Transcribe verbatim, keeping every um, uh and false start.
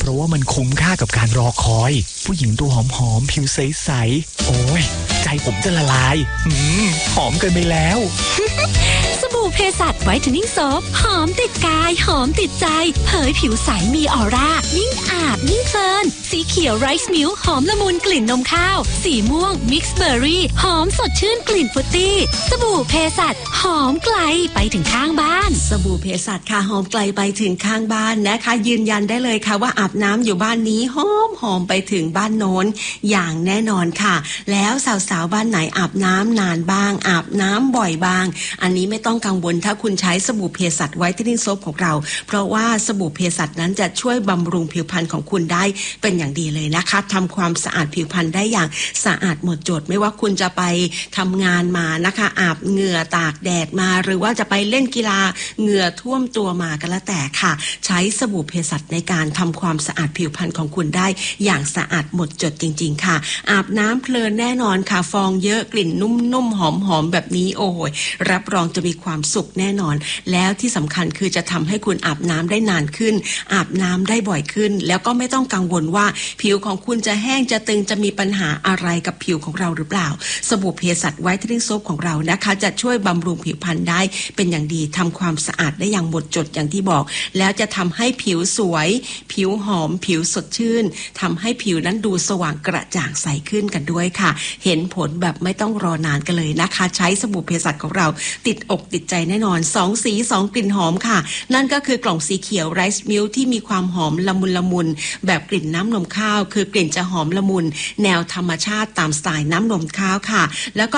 ราะว่ามันคุ้มค่ากับการรอคอยผู้หญิงตัวหอมๆผิวใสๆโอ้ยใจผมจะละลายอืมหอมเกินไปแล้วสบู่เภสัชไวท์เทนนิ่งโซฟหอมติดกายหอมติดใจเผยผิวใสมีออร่ายิ่งอาบยิ่งเพลินสีเขียวไรซ์มิลค์หอมละมุนกลิ่นนมข้าวสีม่วงมิกซ์เบอร์รี่หอมสดชื่นกลิ่นฟรุตตี้สบู่เภสัชหอมไกลไปถึงข้างบ้านสบู่เภสัชค่ะหอมไกลไปถึงข้างบ้านนะคะยืนยันได้เลยค่ะว่าอาบน้ำอยู่บ้านนี้หอมหอมไปถึงบ้านโน้นอย่างแน่นอนค่ะแล้วสาวๆบ้านไหนอาบน้ำนานบ้างอาบน้ำบ่อยบ้างอันนี้ไม่ต้องกังวลถ้าคุณใช้สบู่เภสัชไวท์เทนนิ่งโซฟของเราเพราะว่าสบู่เภสัชนั้นจะช่วยบำรุงผิวพรรณของคุณได้เป็นอย่างดีเลยนะคะทำความสะอาดผิวพรรณได้อย่างสะอาดหมดจดไม่ว่าคุณจะไปทำงานมานะคะอาบเหงื่อตากแดดมาหรือว่าจะไปเล่นกีฬาเหงื่อท่วมตัวมาก็แล้วแต่ค่ะใช้สบู่เภสัชในการทำความสะอาดผิวพรรณของคุณได้อย่างสะอาดหมดจดจริงๆค่ะอาบน้ำเพลินแน่นอนค่ะฟองเยอะกลิ่นนุ่มๆหอมๆแบบนี้โอ้ยรับรองจะมีความสุขแน่นอนแล้วที่สำคัญคือจะทำให้คุณอาบน้ำได้นานขึ้นอาบน้ำได้บ่อยขึ้นแล้วก็ไม่ต้องกังวลว่าผิวของคุณจะแห้งจะตึงจะมีปัญหาอะไรกับผิวของเราหรือเปล่าสบู่เภสัชไวท์เทนนิ่งโซฟของเรานะคะจะช่วยบำรุงผิวพรรณได้เป็นอย่างดีทำความสะอาดได้อย่างหมดจดอย่างที่บอกแล้วจะทำให้ผิวสวยผิวหอมผิวสดชื่นทำให้ผิวนั้นดูสว่างกระจ่างใสขึ้นกันด้วยค่ะเห็นผลแบบไม่ต้องรอนานกันเลยนะคะใช้สบู่เภสัชของเราติดอกติดใจแน่นอนสองสีสองกลิ่นหอมค่ะนั่นก็คือกล่องสีเขียวไรซ์มิลค์ที่มีความหอมละมุนละมุนแบบกลิ่นน้ำนมข้าวคือกลิ่นจะหอมละมุนแนวธรรมชาติตามสไตล์น้ำนมข้าวค่ะแล้วก็